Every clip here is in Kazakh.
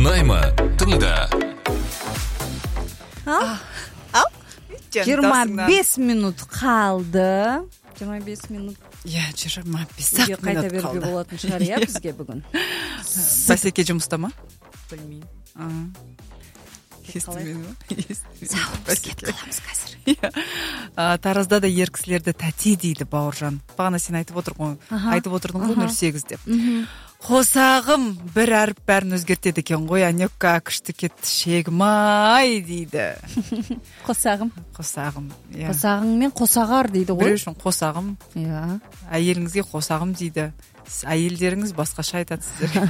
ұнай ма? Тыңда. 25 минут қалды. 25 минут. Иә, 25 минут қайта беруге қалды. болатын шығар, иә, бізге бүгін. Басеке жұмыста ма? Білмеймін. Естімеді ма? Біз кетіп қаламыз қазір. Таразда да ер кісілерді тәте дейді Бауыржан. Бағана сен айтып отырдың ғой 08 деп. Қосағым бір әріп бәрін өзгертеді екен ғой, Анекка күшті кетті шегмай дейді. Қосағым. Қосағың мен қосағар дейді ғой. Біреу үшін қосағым. Иә. Әйеліңізге қосағым дейді. Әйелдеріңіз басқаша айтады сіздер.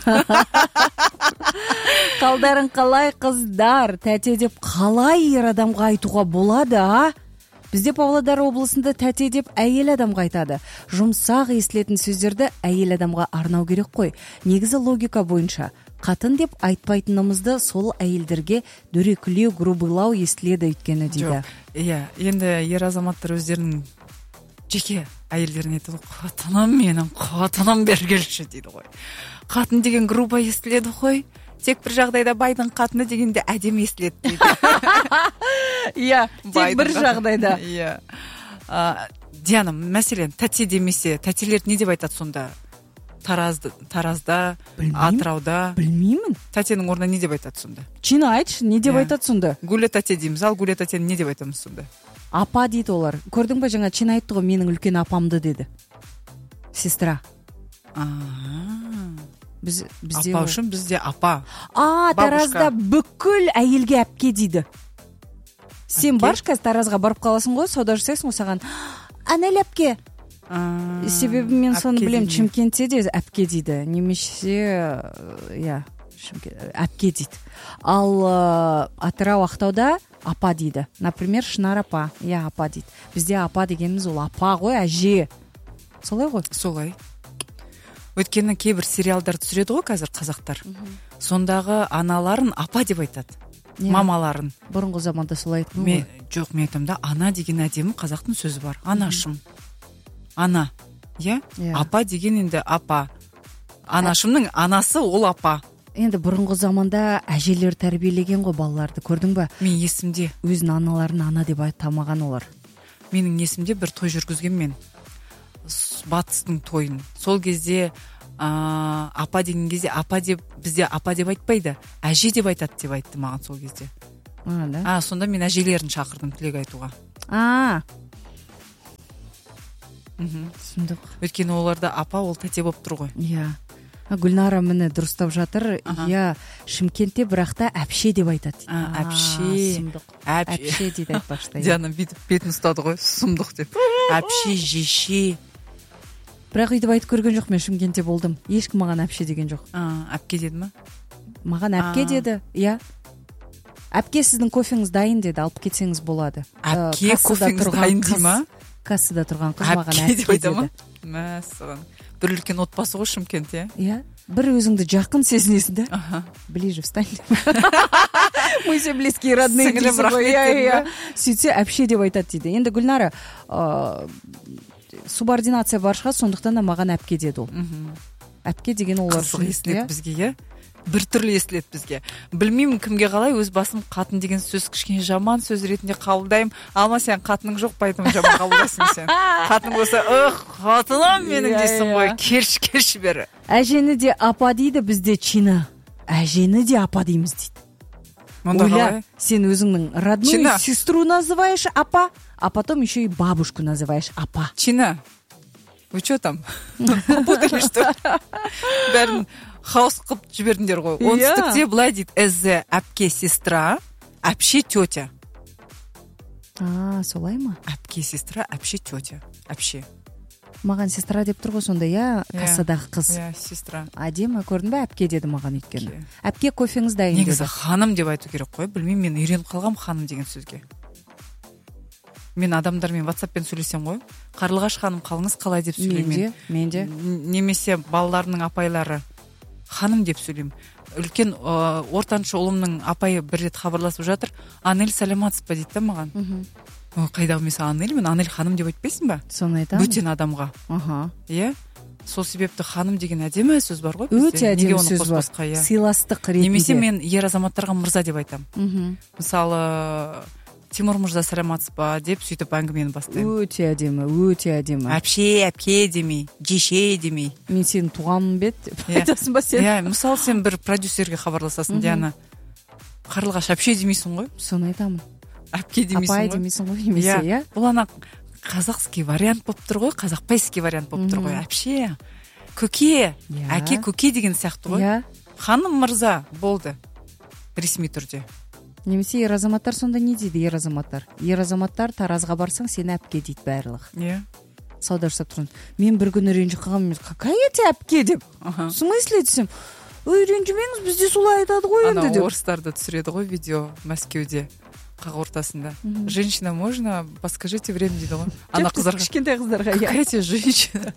Қалдарың қалай қыздар? Тәте деп қалай ер адамға айтуға болады, а? Бізде Павлодар облысында тәте деп әйел адамға айтады. Жұмсақ естілетін сөздерді әйел адамға арнау керек қой. Негізі логика бойынша қатын деп айтпайтынымызды сол әйелдерге дөрекілеу, грубылау естіледі өйткені дейді. Иә, енді ер азаматтар өздерінің жеке әйелдеріне айтады, менің қатыным бергелші дейді ғой. Қатын деген грубо естіледі ғой. Тек бір жағдайда байдың қатыны дегенде әдемі естіледі дейді. Иә, тек бір жағдайда. Иә. Диана, мәселен, тәте демесе, тәтелер не деп айтады сонда? Таразда, Атырауда. Білмеймін. Тәтенің орнына не деп айтады сонда? Чина айтшы, не деп айтады сонда? Гуля тәте дейміз, ал Гуля тәтені не деп айтамыз сонда? Апа дейді олар. Көрдің бе, жаңа Чина айтты ғой, менің үлкен апамды деді. Сестра. Апа үшін бізде апа. Таразда бүкіл әйелге әпке дейді. Сен барш қазір Таразға барып қаласың ғой, сауда жасайсың ғой, саған анел әпке. Себебі мен соны білем, Шымкентте де әпке дейді. Немесе әпке дейді. Ал Атырау, Ақтауда апа дейді. Например, Шынар апа. Иә, апа дейді. Бізде апа дегеніміз ол апа ғой, әже. Солай ғой? Солай. Өйткені кейбір сериалдар түсіреді ғой қазір қазақтар. Сондағы аналарын апа деп айтады. Мамаларын. Бұрынғы заманда солай айтқан ғой. Жоқ, мен айтамын да, ана деген әдемі қазақтың сөзі бар. Анашым. Ана. Иә? Апа деген енді апа. Анашымның анасы ол апа. Енді бұрынғы заманда әжелер тәрбиелеген ғой балаларды, көрдің бе? Мен есімде. Өзін аналарын ана деп айтамаған олар. Менің есімде бір той жүргізген мен. Батыстың тойын. Сол кезде апа деген кезде апа деп, бізде апа деп айтпайды, әже деп айтады деп айтты маған сол кезде. Сонда мен әжелерін шақырдым тілек айтуға. Түсіндік. Өйткені оларда апа ол тәте болып тұр ғой. Иә. Гүлнара мені дұрыстап жатыр. Иә, Шымкентте бірақта әпше деп айтады. Әпше дейді айтпақшыда. Диана бетін ұстады ғой, сұмдық деп. Әпше, жеше. Бірақ үйді айтып көрген жоқ, мен Шымкентте болдым. Ешкім маған әпше деген жоқ. Әпке деді ма? Маған әпке деді, иә. Әпке, сіздің кофеңіз дайын деді, алып кетсеңіз болады. Әпке, кофеңіз дайын дей ма? Кассада тұрған қыз маған әпке деді. Мәссаған. Бір үлкен отбасы ғой Шымкент, иә? Бір өзіңді жақын сезінесің да? Ближе встань. Мы все близкие, родные. Сөйтсе әпше деп айтады дейді. Енді Гүлнара, субординация бар шығар, сондықтан да маған әпке деді ол. Әпке деген олар қызық естіледі бізге, иә? Бір түрлі естіледі бізге. Білмеймін кімге қалай, өз басым қатын деген сөз кішкене жаман сөз ретінде қабылдаймын. Алма, сен қатының жоқ, поэтому жаман қабылдайсың сен. Қатың болса, қатыным менің дейсің ғой, келші бері. Әжені де апа дейді бізде Чина. Әжені де апа дейміз дейді. Оля, сен өзіңнің родную сестру называешь апа, а потом еще и бабушку называешь апа. Чина, вы что там? Путали, что? Бәрін хаос қып жібердіңдер ғой. Оңтүстікте былай дейді, әзі әпке сестра, әпше тетя. Солай ма? Әпке сестра, әпше тетя. Әпше. Маған сестра деп тұр ғой сонда, иә, кассадағы қыз. Иә, сестра. Әдемі, көрдің бе, әпке деді маған өйткені. Әпке, кофеңіз дайын деді. Негізі ханым деп айту керек қой, білмеймін, мен үйреніп қалғам ханым деген сөзге. Мен адамдармен WhatsApp-пен сөйлесем ғой, Қарлығаш ханым қалыңыз қалай деп сөйлеймін. Менде. Немесе балаларының апайлары ханым деп сөйлеймін. Үлкен ортаншы ұлымның апайы бір рет хабарласып жатыр, Анель сәлематсыз ба дейді маған. Қайдағы мен Анель ханым деп айтпайсың ба? Соны айтамын. Бөтен адамға. Иә? сол себепті ханым деген әдемі сөз бар ғой бізде. Өте әдемі сөз бар. Сыйластық ретінде. Немесе мен ер азаматтарға мырза деп айтамын. Мысалы Тимур мырза саламатсыз ба деп сөйтіп әңгімені бастаймын. Өте әдемі. Әпке демей, жеше демей. Мен сенің туғаным бет деп айтасың ба сен? Иә, мысалы сен бір продюсерге хабарласасың, Диана. Қарлығаш әпше демейсің ғой? Соны айтамын. Әпке демейсің ғой? Апай демейсің ғой, немесе, иә? Бұл ана қазақский вариант болып тұр ғой, қазақпайский вариант болып тұр ғой. Әпше, көке, әке көке деген сияқты ғой. Ханым мырза болды ресми түрде. Немесе ер азаматтар сонда не дейді, ер азаматтар таразға барсаң сені әпке дейді барлығы. Иә. Сауда жасап тұрсын. Мен бір күні ренжіп қалғанмын, какая тебе әпке деп. В смысле десем, ой, ренжімеңіз, бізде солай айтады ғой енді деп. Ана орыстарда түсіреді ғой видео Мәскеуде, қақ ортасында. Женщина, можно подскажите время дейді ғой. Ана қыздарға. Кішкентай қыздарға. Какая тебе женщина?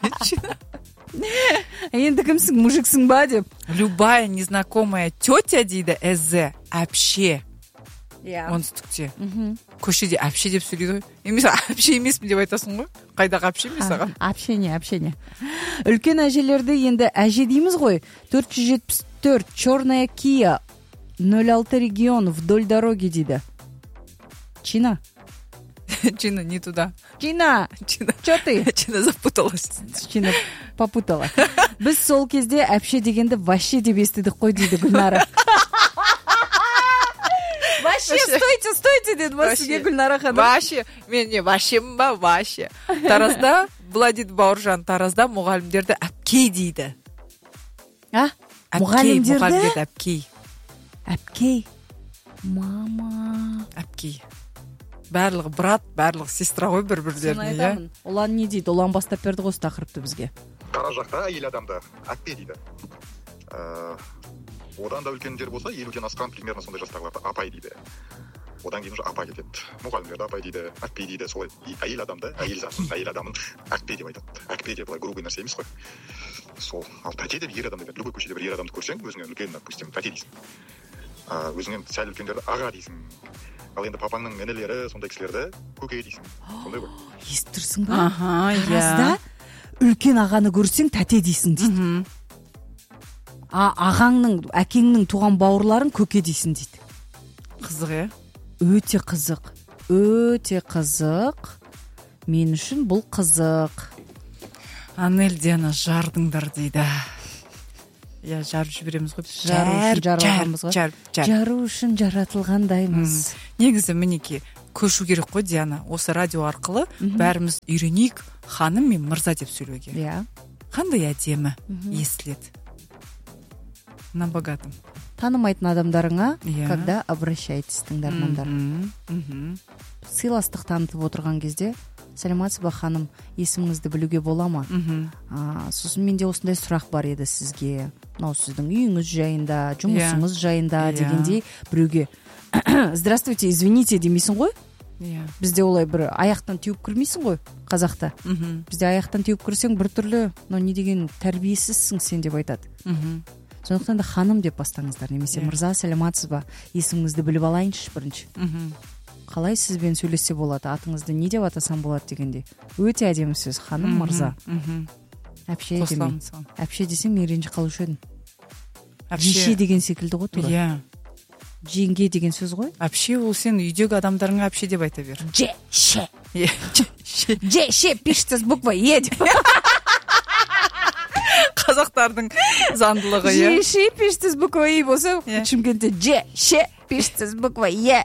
Енді кімсің, мужиксің ба деп. Любая незнакомая тетя дейді әзі, әпше. Оңтүстікте. Көшеде әпше деп сөйлейді ғой. Емес, әпше емеспін деп айтасың ғой. Қайдағы әпше емес аған? Әпше не. Үлкен әжелерді енді әже дейміз ғой. 474 черная Kia 06 регион вдоль дороги дейді. Чина, не туда. Чина, что ты? Чина запуталась. Чина попутала. Біз сол кезде әпше дегенді вообще деп естідік қой дейді Гүлнара. Вообще, стойте, деді ма сізге Гүлнара ханым. Вообще, мен не вообще ба, вообще. Таразда, былай дейді Бауыржан, Таразда мұғалімдерді әпкей дейді. Мұғалімдерді әпкей. Әпкей. Мама. Әпкей. Барлығы брат, барлығы сестра ғой бір-бірлеріне. Соны айтамын. Олан не дейді? Олан бастап берді ғой тақырыпты бізге. Тараз жақта әйел адамды әпке дейді. Одан да үлкендер болса, 50-ден асқан примерно сондай жастағыларды апай дейді. Одан кейін уже апа кетеді. Мұғалімдерді апай дейді, әпке дейді. Солай әйел адамды, әйел адамын әпке деп айтады. Әпке деп былай грубый нәрсе емес қой. Сол. Ал тәте деп ер адам дейді. Любой көшеде бір ер адамды көрсең, өзіңнен үлкен, допустим, тәте дейсің. Өзіңнен сәл үлкендерді аға дейсің. Ал енді папаңның інілері, сондай кісілерді көке дейсің. Сондай ғой. Естірсің ба? Таразда үлкен ағаны көрсең тәте дейсің дейді. Ағаңның, әкеңнің туған бауырларын көке дейсің дейді. Қызық, е? Өте қызық. Мен үшін бұл қызық. Анель Диана жардыңдар дейді. Я жарып жібереміз ғой. Жару үшін жаратылғандаймыз. Негізі мінеки көшу керек қой, Диана. Осы радио арқылы бәріміз үйренейік ханым мен мырза деп сөйлеуге. Қандай әдемі естіледі. На богатым. Танымайтын адамдарыңа, когда обращайтесь, тыңдармандар. Сыйластық танытып отырған кезде, саламатсыз ба ханым, есіміңізді білуге бола ма? Сосын менде осындай сұрақ бар еді сізге. Мынау сіздің үйіңіз жайында, жұмысыңыз жайында дегендей біреуге здравствуйте, извините демейсің ғой? Бізде олай бір аяқтан теуіп кірмейсің ғой қазақта. Бізде аяқтан теуіп кірсең бір түрлі, не деген тәрбиесізсің сен деп айтады. Сондықтан да ханым деп бастаңыздар, немесе мырза, саламатсыз ба, есіміңізді біліп алайыншы бірінші. Қалай сізбен сөйлессе болады, атыңызды не деп атасам болады дегенде. Өте әдемі сөз, ханым, мырза. Әпше демей. Әпше десем мен ренжіп қалушы едім. Жеше деген секілді ғой тура. Жеңге деген сөз ғой. Әпше ол сен үйдегі адамдарыңа әпше деп айта бер. Жеше. Жеше пишется с буквой Е деп. Қазақтардың заңдылығы, е. Жеше пишется с буквой И болса, Шымкентте жеше пишется с буквой Е.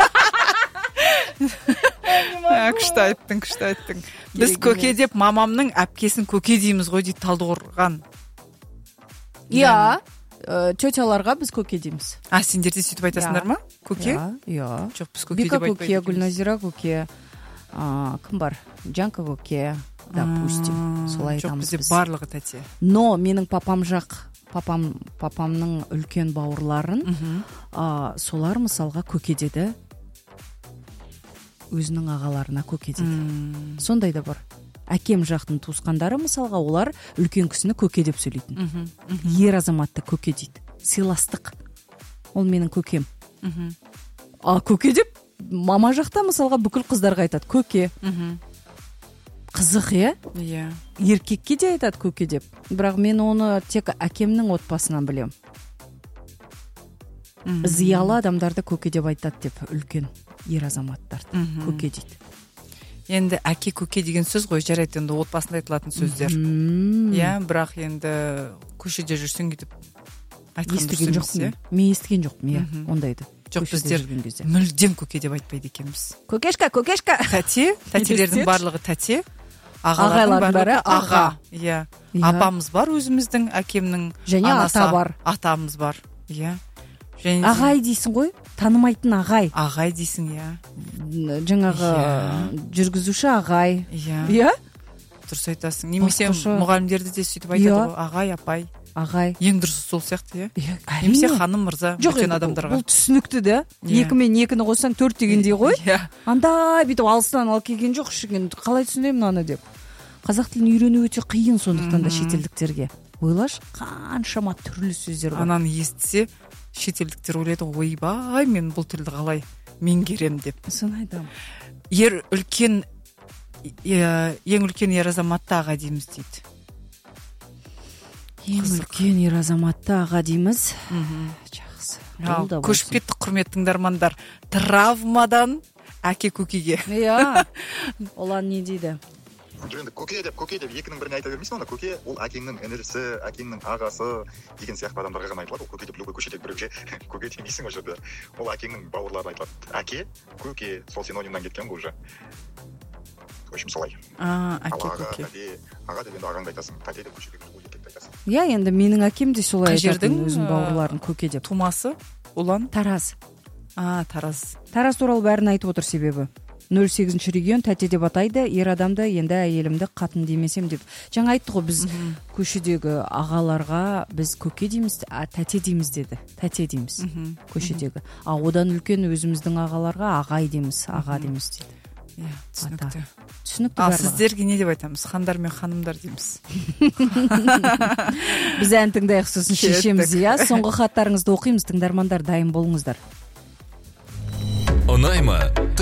Күшті айттың. Біз көке деп мамамның әпкесін көке дейміз ғой дейді Талдықорған. Иә, тетяларға біз көке дейміз. Сендер де сөйтіп айтасыңдар ма? Көке? Иә. Жоқ, біз көке деп айтпаймыз. Бека көке, Гүлназира көке, кім бар? Жанка көке, допустим. Солай айтамыз біз. Жоқ, бізде барлығы тәте. Но менің папамның үлкен бауырларын, солар мысалға көке деді. Өзінің ағаларына көке деді. Сондай да бар. Әкем жақтың туысқандары мысалға олар үлкен кісіні көке деп сөйлейтін. Ер азаматты көке дейді. Сыйластық. Ол менің көкем. Көке деп мама жақта мысалға бүкіл қыздарға айтады. Көке. Қызық, иә? Иә. Еркекке де айтады көке деп. Бірақ мен оны тек әкемнің отбасынан білем. Зиялы адамдарды көке деп айтады деп, үлкен ер азаматтарды көке дейді. Енді әке көке деген сөз ғой, жарайды, енді отбасында айтылатын сөздер. Иә, бірақ енді көшеде жүрсең деп айтқан естіген жоқпын. Мен естіген жоқпын, иә, ондайды. Жоқ, біздер мүлдем көке деп айтпайды екенбіз. Көкешка. Тәтелердің барлығы тәте, ағалардың бәрі аға. Иә. Апамыз бар өзіміздің, әкемнің және ата бар. Атамыз бар. Иә. Ағай дейсің ғой, танымайтын ағай. Ағай дейсің, иә. Жаңағы жүргізуші ағай. Иә. Дұрыс айтасың. Немесе мұғалімдерді де сөйтіп айтады ғой, ағай, апай. Ағай. Ең дұрысы сол сияқты, иә. Немесе ханым, мырза, үлкен адамдарға. Бұл түсінікті да. 2 мен 2-ні қоссаң 4 дегендей ғой. Андай бүйтіп алыстан ал келген жоқ, қалай түсінемін мынаны деп. Қазақ тілін үйрену өте қиын, сондықтан да шетелдіктерге. Ойлашы, қаншама түрлі сөздер бар. Ананы естісе, шетелдіктер ойлайды, ойбай, мен бұл тілді қалай меңгерем деп. Соны айтамын. Ең үлкен ер азаматты аға дейміз дейді. Ең үлкен ер азаматты аға дейміз. Жақсы. Көшіп кеттік, құрметті тыңдармандар. Травмадан әке көкеге. Иә. Олар не дейді? Көке деп екінің біріне айта бермейсің, оны көке ол әкеңнің інісі, әкеңнің ағасы деген сияқты адамдарға ғана айтылады. Ол көке деп любой көшедегі біреуге көке демейсің ол жерде. Ол әкеңнің бауырларына айтылады. Әке, көке, сол синонимнан кеткен ғой уже. В общем, солай. Әке, көке. Аға деп енді ағаңды айтасың, тәте деп көшедегі біреуге еркекті айтасың. Иә, енді менің әкем де солай айтатын, өзінің бауырларын көке деп. Тумасы? Ұлан? Тараз. Тараз. Тараз туралы бәрін айтып отыр себебі. 08-ші регион тәте деп атайды, ер адамды енді әйелімді қатын демесем деп. Жаңа айтты ғой, біз көшедегі ағаларға біз көке дейміз, тәте дейміз деді. Тәте дейміз көшедегі. Одан үлкен өзіміздің ағаларға ағай дейміз, аға дейміз дейді. Иә, түсінікті. Түсінікті барлығы. Сіздерге не деп айтамыз? Хандар мен ханымдар дейміз. Біз ән тыңдайық, сосын шешеміз, иә. Соңғы хаттарыңызды оқимыз, тыңдармандар, дайын болыңыздар. Ұнай ма?